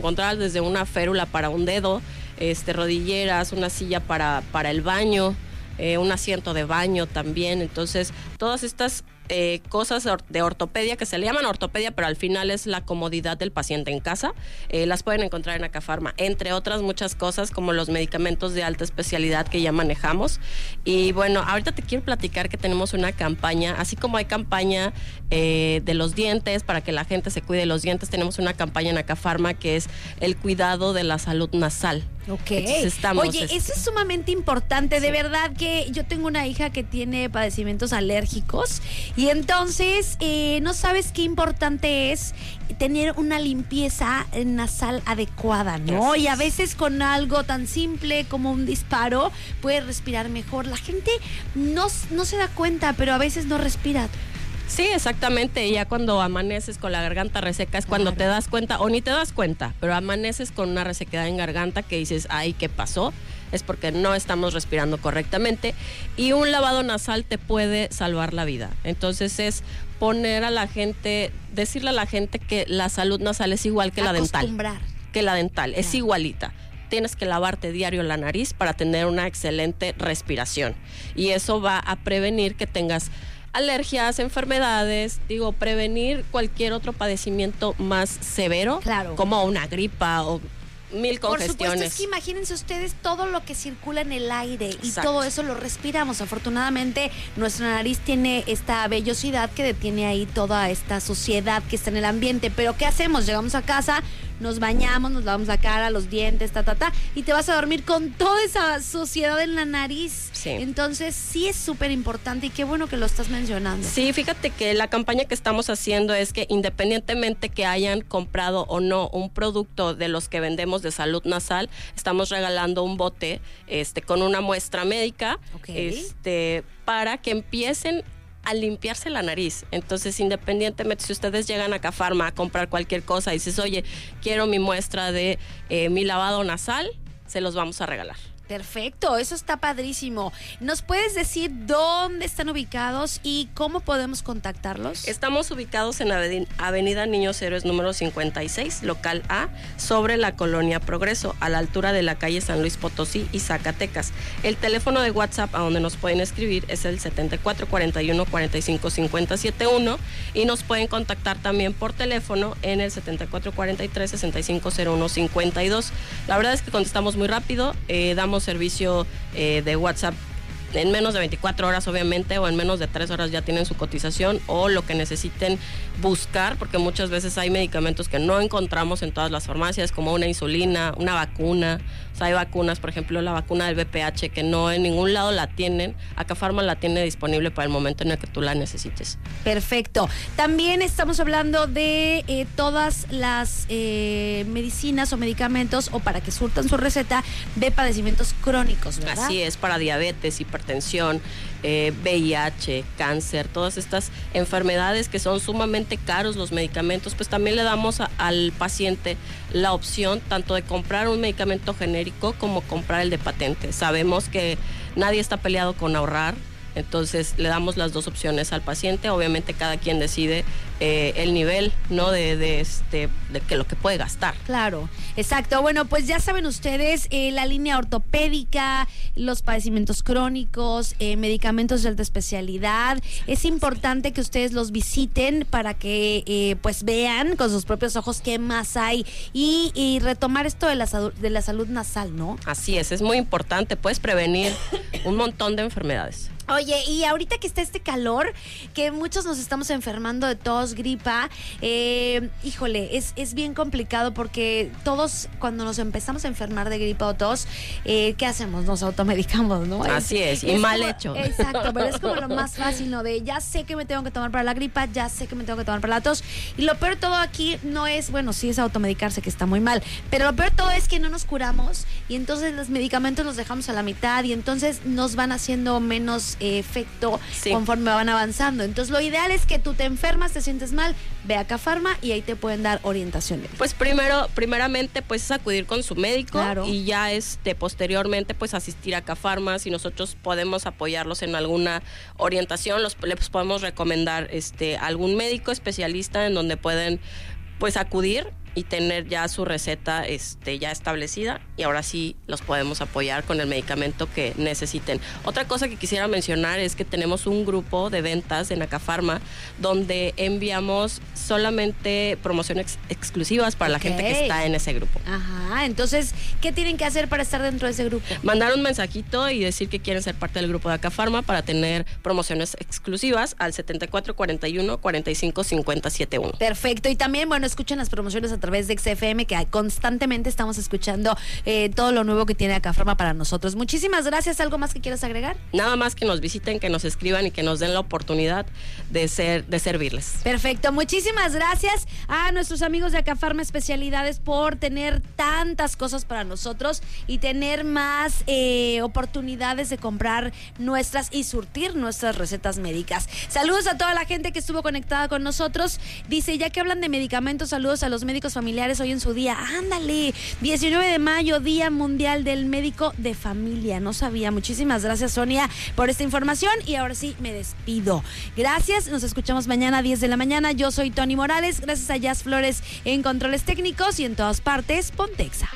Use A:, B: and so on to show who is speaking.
A: encontrar desde una férula para un dedo, rodilleras, una silla para el baño, un asiento de baño también. Entonces, todas estas cosas de ortopedia, que se le llaman ortopedia, pero al final es la comodidad del paciente en casa, las pueden encontrar en Acafarma, entre otras muchas cosas como los medicamentos de alta especialidad que ya manejamos. Y bueno, ahorita te quiero platicar que tenemos una campaña, así como hay campaña de los dientes, para que la gente se cuide los dientes, tenemos una campaña en Acafarma que es el cuidado de la salud nasal.
B: Ok.
A: Oye,
B: eso es sumamente importante. Sí. De verdad que yo tengo una hija que tiene padecimientos alérgicos y entonces no sabes qué importante es tener una limpieza nasal adecuada, ¿no? Y a veces con algo tan simple como un disparo puedes respirar mejor. La gente no se da cuenta, pero a veces no respira.
A: Sí, exactamente. Ya cuando amaneces con la garganta reseca es cuando te das cuenta, o ni te das cuenta, pero amaneces con una resequedad en garganta que dices, ay, ¿qué pasó? Es porque no estamos respirando correctamente, y un lavado nasal te puede salvar la vida. Entonces es poner a la gente, decirle a la gente que la salud nasal es igual que la dental. Que la dental, es igualita. Tienes que lavarte diario la nariz para tener una excelente respiración. Y eso va a prevenir que tengas alergias, enfermedades, prevenir cualquier otro padecimiento más severo, como una gripa o mil congestiones.
B: Por supuesto, es que imagínense ustedes todo lo que circula en el aire. Exacto. Y todo eso lo respiramos. Afortunadamente, nuestra nariz tiene esta vellosidad que detiene ahí toda esta suciedad que está en el ambiente. Pero ¿qué hacemos? Llegamos a casa, nos bañamos, nos lavamos la cara, los dientes, y te vas a dormir con toda esa suciedad en la nariz. Sí. Entonces, sí es súper importante y qué bueno que lo estás mencionando.
A: Sí, fíjate que la campaña que estamos haciendo es que independientemente que hayan comprado o no un producto de los que vendemos de salud nasal, estamos regalando un bote con una muestra médica, para que empiecen a limpiarse la nariz. Entonces, independientemente, si ustedes llegan a Acafarma a comprar cualquier cosa y dices, oye, quiero mi muestra de mi lavado nasal, se los vamos a regalar.
B: Perfecto, eso está padrísimo. ¿Nos puedes decir dónde están ubicados y cómo podemos contactarlos?
A: Estamos ubicados en Avenida Niños Héroes número 56, local A, sobre la Colonia Progreso, a la altura de la calle San Luis Potosí y Zacatecas. El teléfono de WhatsApp a donde nos pueden escribir es el 7441-455071 y nos pueden contactar también por teléfono en el 7443-650152. La verdad es que contestamos muy rápido, damos servicio de WhatsApp en menos de 24 horas, obviamente, o en menos de 3 horas ya tienen su cotización o lo que necesiten buscar, porque muchas veces hay medicamentos que no encontramos en todas las farmacias, como una insulina, una vacuna. O sea, hay vacunas, por ejemplo, la vacuna del VPH, que no en ningún lado la tienen. Acafarma la tiene disponible para el momento en el que tú la necesites.
B: Perfecto. También estamos hablando de todas las medicinas o medicamentos, o para que surtan su receta, de padecimientos crónicos, ¿verdad?
A: Así es, para diabetes, hipertensión, VIH, cáncer, todas estas enfermedades que son sumamente caros los medicamentos, pues también le damos al paciente la opción tanto de comprar un medicamento genérico como comprar el de patente. Sabemos que nadie está peleado con ahorrar, entonces le damos las dos opciones al paciente. Obviamente cada quien decide el nivel, ¿no? de que lo que puede gastar.
B: Claro, exacto. Bueno, pues ya saben ustedes, la línea ortopédica, los padecimientos crónicos, medicamentos de alta especialidad. Es importante que ustedes los visiten para que pues vean con sus propios ojos qué más hay y retomar esto de la salud nasal, ¿no?
A: Así es muy importante. Puedes prevenir un montón de enfermedades.
B: Oye, y ahorita que está este calor, que muchos nos estamos enfermando de tos, gripa, híjole, es bien complicado porque todos cuando nos empezamos a enfermar de gripa o tos, ¿qué hacemos? Nos automedicamos, ¿no?
A: Así es y mal hecho.
B: Exacto, pero es como lo más fácil, ¿no? De ya sé que me tengo que tomar para la gripa, ya sé que me tengo que tomar para la tos. Y lo peor de todo aquí no es, bueno, sí es automedicarse, que está muy mal, pero lo peor de todo es que no nos curamos y entonces los medicamentos los dejamos a la mitad y entonces nos van haciendo menos efecto conforme van avanzando. Entonces lo ideal es que tú te enfermas, te sientes mal, ve a Acafarma y ahí te pueden dar orientación.
A: Pues primeramente pues es acudir con su médico, claro, y ya posteriormente pues asistir a Acafarma. Si nosotros podemos apoyarlos en alguna orientación, les podemos recomendar algún médico especialista en donde pueden pues acudir y tener ya su receta ya establecida, y ahora sí los podemos apoyar con el medicamento que necesiten. Otra cosa que quisiera mencionar es que tenemos un grupo de ventas en Acafarma donde enviamos solamente promociones exclusivas para la gente que está en ese grupo.
B: Ajá, entonces, ¿qué tienen que hacer para estar dentro de ese grupo?
A: Mandar un mensajito y decir que quieren ser parte del grupo de Acafarma para tener promociones exclusivas al 7441 45 50 71.
B: Perfecto, y también, bueno, escuchen las promociones a través de XFM, que constantemente estamos escuchando todo lo nuevo que tiene Acafarma para nosotros. Muchísimas gracias. ¿Algo más que quieras agregar?
A: Nada más que nos visiten, que nos escriban y que nos den la oportunidad de servirles.
B: Perfecto, muchísimas gracias a nuestros amigos de Acafarma Especialidades por tener tantas cosas para nosotros y tener más oportunidades de comprar nuestras y surtir nuestras recetas médicas. Saludos a toda la gente que estuvo conectada con nosotros. Dice, ya que hablan de medicamentos, saludos a los médicos familiares hoy en su día. Ándale, 19 de mayo, Día Mundial del Médico de Familia. No sabía. Muchísimas gracias, Sonia, por esta información, y ahora sí me despido. Gracias, nos escuchamos mañana a 10 de la mañana. Yo soy Tony Morales, gracias a Jazz Flores en controles técnicos, y en todas partes, Pontexa.